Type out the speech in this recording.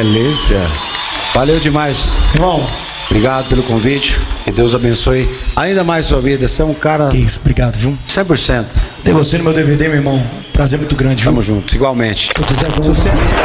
delícia. Valeu demais. Irmão. Obrigado pelo convite. Que Deus abençoe ainda mais sua vida. Você é um cara... Que isso, obrigado, viu? 100%. Ter você no meu DVD, meu irmão. Prazer muito grande, viu? Tamo junto, igualmente. Sucesso.